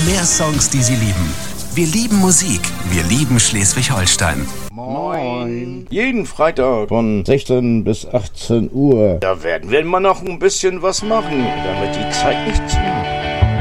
mehr Songs, die Sie lieben. Wir lieben Musik. Wir lieben Schleswig-Holstein. Moin. Jeden Freitag von 16 bis 18 Uhr. Da werden wir mal noch ein bisschen was machen, damit die Zeit nicht zu